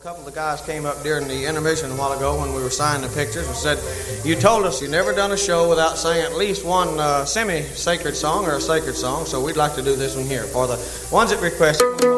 couple of the guys came up during the intermission a while ago when we were signing the pictures and said, you told us you never done a show without saying at least one semi-sacred song or a sacred song, so we'd like to do this one here. For the ones that requested,